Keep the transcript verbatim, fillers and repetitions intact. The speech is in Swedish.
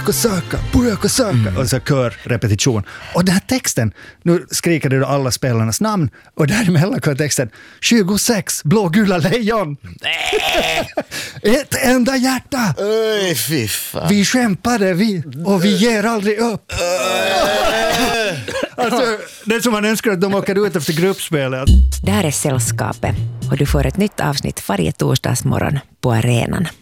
Kosaka, Buya Kosaka mm. och så körrepetition. Och den här texten, nu skriker det då alla spelarnas namn och däremellan kör texten tjugosex blågula lejon. Ett enda hjärta. Öj, fy fan. Vi kämpade vi och vi ger aldrig upp. Alltså, det är som man önskar att de åker ut efter gruppspelet. Det här är Sällskapet och du får ett nytt avsnitt varje torsdagsmorgon på arenan.